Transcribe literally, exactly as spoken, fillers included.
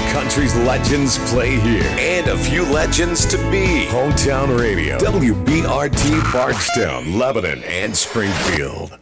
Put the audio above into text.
country's legends play here, and a few legends to be. Hometown Radio, W B R T Bardstown, Lebanon, and Springfield.